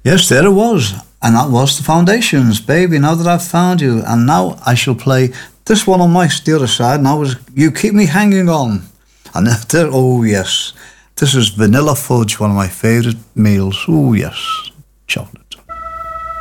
Yes, there it was. And that was the Foundations, Baby, Now That I've Found You. And now I shall play this one on the other side. Now is You Keep Me Hanging On. And there, oh yes, this is vanilla fudge, one of my favourite meals. Oh yes, chocolate.